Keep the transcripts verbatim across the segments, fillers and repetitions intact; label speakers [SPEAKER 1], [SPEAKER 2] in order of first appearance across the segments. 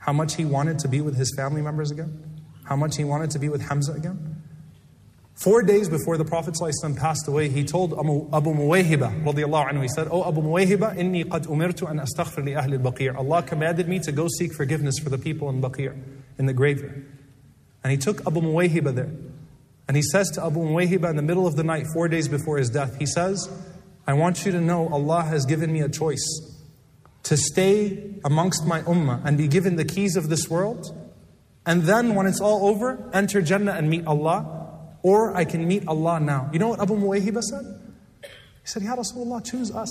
[SPEAKER 1] how much he wanted to be with his family members again? How much he wanted to be with Hamza again? Four days before the Prophet ﷺ passed away, he told Abu Muwayhiba radiallahu anhu, he said, "Oh Abu Muwayhiba, inni qad umirtu an astaghfir li ahli al-Baqi'." Allah commanded me to go seek forgiveness for the people in Baqi', in the graveyard. And he took Abu Muwayhiba there. And he says to Abu Muwayhiba in the middle of the night, four days before his death, he says, "I want you to know Allah has given me a choice to stay amongst my ummah and be given the keys of this world, and then when it's all over, enter Jannah and meet Allah, or I can meet Allah now." You know what Abu Muwayhiba said? He said, "Ya Rasulullah, choose us.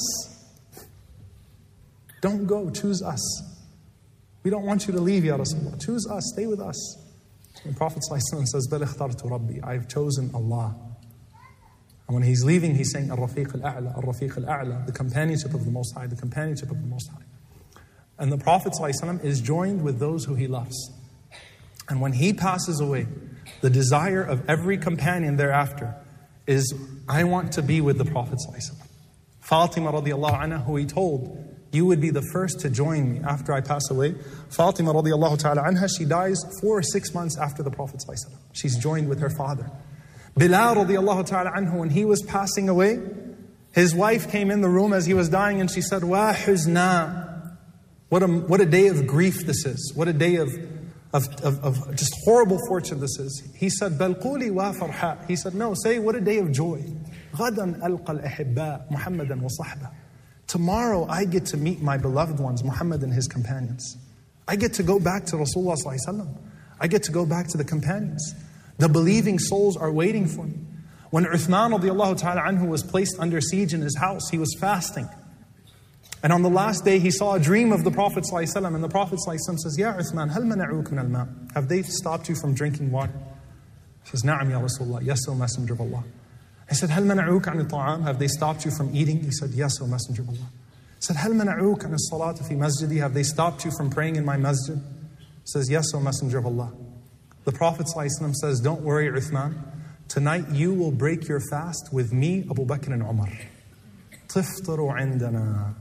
[SPEAKER 1] Don't go, choose us. We don't want you to leave, Ya Rasulullah. Choose us, stay with us." The Prophet ﷺ says, "Bal ikhtartu Rabbi, I've chosen Allah." And when he's leaving, he's saying, Ar-Rafiq al-A'la, Ar-Rafiq al-A'la, the companionship of the Most High, the companionship of the Most High. And the Prophet ﷺ is joined with those who he loves. And when he passes away, the desire of every companion thereafter is, I want to be with the Prophet ﷺ. Fatima radiallahu anha, who he told, "You would be the first to join me after I pass away." Fatima radiallahu ta'ala anha, she dies four or six months after the Prophet ﷺ. She's joined with her father. Bilal radiallahu ta'ala anhu, when he was passing away, his wife came in the room as he was dying and she said, "Wa huzna." What a, what a day of grief this is. What a day of, of, of, of just horrible fortune this is. He said, "Bal quli wa farha." He said, no, say, what a day of joy. غَدًا أَلْقَى الْأَحِبَّاء مُحَمَّدًا وَصَحْبًا. Tomorrow I get to meet my beloved ones, Muhammad and his companions. I get to go back to Rasulullah sallallahu alaihi wasallam. I get to go back to the companions. The believing souls are waiting for me. When Uthman radiallahu ta'ala anhu was placed under siege in his house, he was fasting. And on the last day, he saw a dream of the Prophet sallallahu alaihi wasallam, and the Prophet sallallahu alaihi wasallam says, "Ya Uthman, hal mana'uk min al-ma'?" Have they stopped you from drinking water? He says, "Na'am ya Rasulullah." Yes, O Messenger of Allah. He said, "Hal mana'uk an al-ta'am?" Have they stopped you from eating? He said, "Yes, O Messenger of Allah." He said, "Hal mana'uk an al-salat fi masjidi?" Have they stopped you from praying in my masjid? He says, "Yes, O Messenger of Allah." The Prophet ﷺ says, "Don't worry, Uthman. Tonight you will break your fast with me, Abu Bakr and Umar. Tiftaru indana."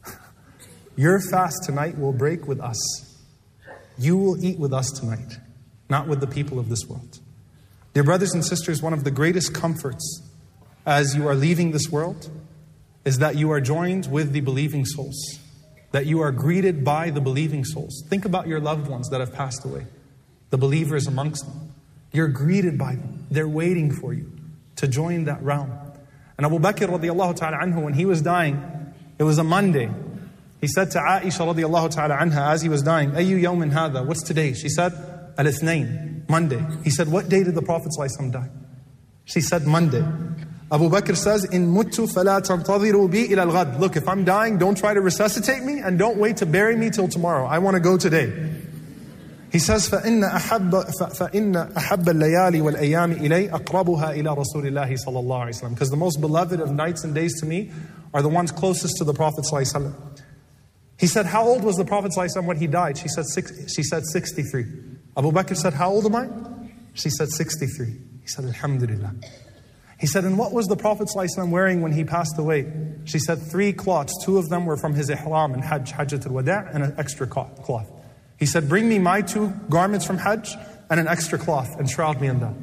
[SPEAKER 1] Your fast tonight will break with us. You will eat with us tonight, not with the people of this world. Dear brothers and sisters, one of the greatest comforts as you are leaving this world is that you are joined with the believing souls, that you are greeted by the believing souls. Think about your loved ones that have passed away, the believers amongst them. You're greeted by them. They're waiting for you to join that realm. And Abu Bakr radiallahu ta'ala anhu, when he was dying, it was a Monday. He said to Aisha radiallahu ta'ala anha as he was dying, "Ayyu yawmin hadha?" What's today? She said, "Al-Ithnain," Monday. He said, "What day did the Prophet ﷺ die?" She said, "Monday." Abu Bakr says, "In muttu fala tantadhiru bi ila al-ghad." Look, if I'm dying, don't try to resuscitate me and don't wait to bury me till tomorrow. I want to go today. He says, فَإِنَّ أَحَبَّ فَإِنَّ أَحَبَّ اللَّيَالِ وَالْأَيَّامِ إِلَيْ أَقْرَبُهَا إِلَى رَسُولِ اللَّهِ صَلَّى اللَّهُ عَلَيْهِ وسلم. Because the most beloved of nights and days to me are the ones closest to the Prophet ﷺ. He said, "How old was the Prophet ﷺ when he died?" She said, six, she said sixty-three. Abu Bakr said, "How old am I?" She said, sixty-three. He said, "Alhamdulillah." He said, "And what was the Prophet ﷺ wearing when he passed away?" She said, three cloths. Two of them were from his ihram and Hajj, Hajjat al-Wada', and an extra cloth. He said, "Bring me my two garments from Hajj and an extra cloth and shroud me in that."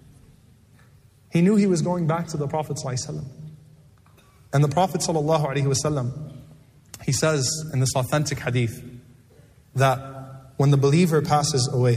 [SPEAKER 1] He knew he was going back to the Prophet ﷺ. And the Prophet ﷺ, he says in this authentic hadith that when the believer passes away,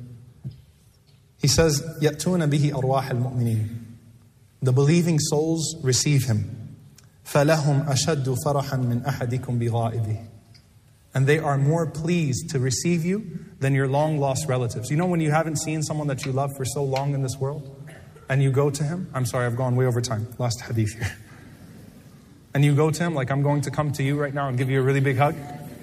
[SPEAKER 1] he says, يَأْتُونَ بِهِ أَرْوَاحَ الْمُؤْمِنِينَ. The believing souls receive him. فَلَهُمْ أَشَدُّ فَرَحًا مِنْ أَحَدِكُمْ بِغَائِبِهِ. And they are more pleased to receive you than your long-lost relatives. You know when you haven't seen someone that you love for so long in this world, and you go to him, I'm sorry, I've gone way over time, last hadith here. And you go to him, like I'm going to come to you right now and give you a really big hug.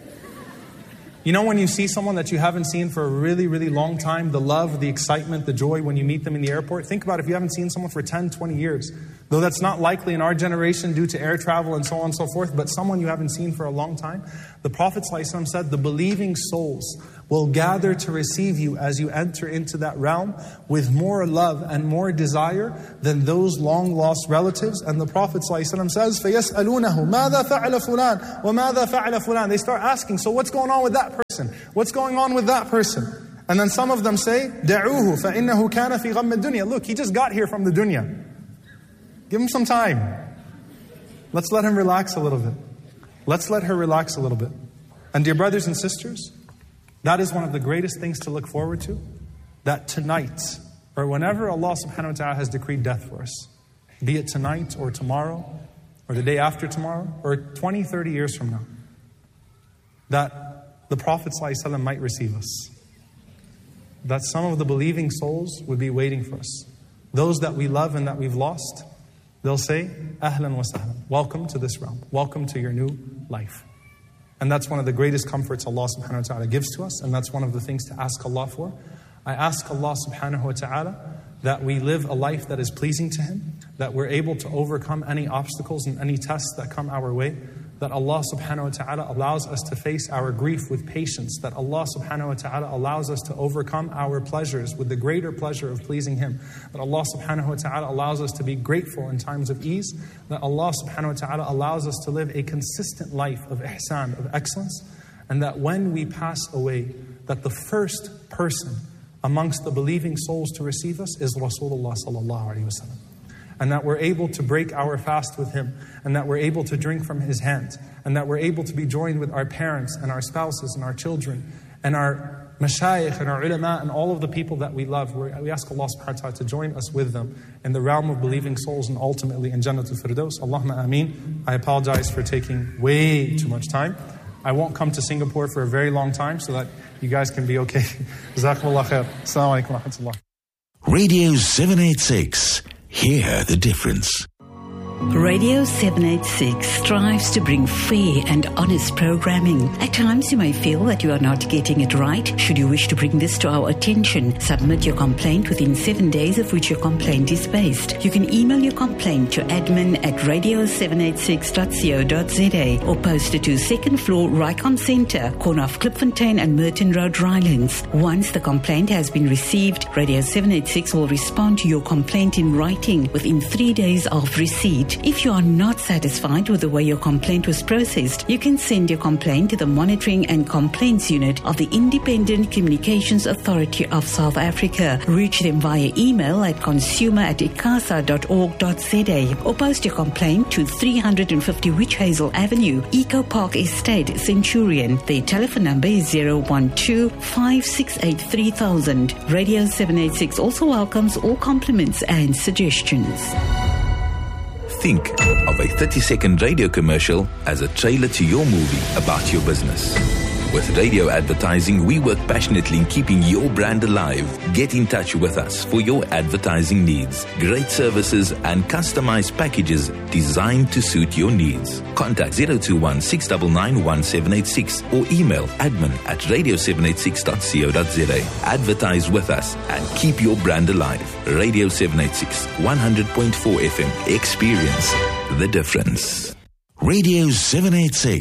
[SPEAKER 1] You know when you see someone that you haven't seen for a really, really long time, the love, the excitement, the joy when you meet them in the airport? Think about if you haven't seen someone for ten, twenty years. Though that's not likely in our generation due to air travel and so on and so forth, but someone you haven't seen for a long time. The Prophet ﷺ said, the believing souls will gather to receive you as you enter into that realm with more love and more desire than those long-lost relatives. And the Prophet ﷺ says, فَيَسْأَلُونَهُ مَاذَا فَعَلَ فُلَانَ وَمَاذَا فَعَلَ فُلَانَ. They start asking, so what's going on with that person? What's going on with that person? And then some of them say, دَعُوهُ فَإِنَّهُ كَانَ فِي غَمِّ الدُّنْيَا. Look, he just got here from the dunya. Give him some time. Let's let him relax a little bit. Let's let her relax a little bit. And dear brothers and sisters, that is one of the greatest things to look forward to. That tonight, or whenever Allah subhanahu wa ta'ala has decreed death for us, be it tonight or tomorrow, or the day after tomorrow, or twenty, thirty years from now, that the Prophet ﷺ might receive us. That some of the believing souls would be waiting for us. Those that we love and that we've lost, they'll say, Ahlan wa sahlan, welcome to this realm, welcome to your new life. And that's one of the greatest comforts Allah subhanahu wa ta'ala gives to us, and that's one of the things to ask Allah for. I ask Allah subhanahu wa ta'ala that we live a life that is pleasing to Him, that we're able to overcome any obstacles and any tests that come our way, that Allah subhanahu wa ta'ala allows us to face our grief with patience, that Allah subhanahu wa ta'ala allows us to overcome our pleasures with the greater pleasure of pleasing Him, that Allah subhanahu wa ta'ala allows us to be grateful in times of ease, that Allah subhanahu wa ta'ala allows us to live a consistent life of ihsan, of excellence, and that when we pass away, that the first person amongst the believing souls to receive us is Rasulullah sallallahu alaihi wasallam. And that we're able to break our fast with him, and that we're able to drink from his hand, and that we're able to be joined with our parents and our spouses and our children and our mashayikh and our ulama and all of the people that we love. We're, we ask Allah subhanahu wa ta'ala to join us with them in the realm of believing souls and ultimately in Jannatul Firdaus. Allahumma ameen. I apologize for taking way too much time. I won't come to Singapore for a very long time so that you guys can be okay. Jazakumullah khair. Assalamu alaikum wa rahmatullah.
[SPEAKER 2] Radio seven eighty-six. Hear the difference.
[SPEAKER 3] Radio seven eighty-six strives to bring fair and honest programming. At times you may feel that you are not getting it right. Should you wish to bring this to our attention, submit your complaint within seven days of which your complaint is based. You can email your complaint to admin at radio seven eighty-six dot co dot za or post it to second floor Rycom Centre, corner of Klipfontein and Merton Road, Rylands. Once the complaint has been received, Radio seven eighty-six will respond to your complaint in writing within three days of receipt. If you are not satisfied with the way your complaint was processed, you can send your complaint to the Monitoring and Complaints Unit of the Independent Communications Authority of South Africa. Reach them via email at consumer at icasa dot org dot za or post your complaint to three fifty Witch Hazel Avenue, Eco Park Estate, Centurion. Their telephone number is zero one two, five six eight, three thousand. Radio seven eighty-six also welcomes all compliments and suggestions.
[SPEAKER 2] Think of a thirty-second radio commercial as a trailer to your movie about your business. With radio advertising, we work passionately in keeping your brand alive. Get in touch with us for your advertising needs. Great services and customized packages designed to suit your needs. Contact zero two one, six nine nine, one seven eight six or email admin at radio seven eighty-six dot co dot za. Advertise with us and keep your brand alive. Radio seven eighty-six, one hundred point four F M. Experience the difference. Radio seven eighty-six.